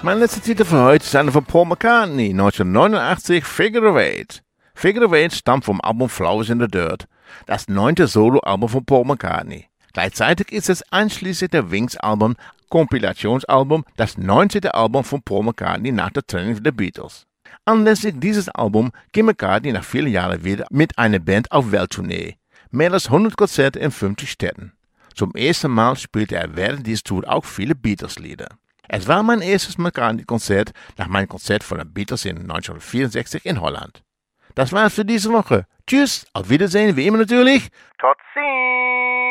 Mein letzter Titel für heute ist einer von Paul McCartney, 1989, Figure of Eight. Figure of Eight stammt vom Album Flowers in the Dirt, das 9. Soloalbum von Paul McCartney. Gleichzeitig ist es anschließend der Wings-Album, Kompilationsalbum, das 19. Album von Paul McCartney nach der Trennung der Beatles. Anlässlich dieses Albums ging McCartney nach vielen Jahren wieder mit einer Band auf Welttournee. Mehr als 100 Konzerte in 50 Städten. Zum ersten Mal spielte er während dieser Tour auch viele Beatles-Lieder. Es war mein erstes McCartney-Konzert nach meinem Konzert von den Beatles in 1964 in Holland. Das war's für diese Woche. Tschüss, auf Wiedersehen, wie immer natürlich. Tot ziens!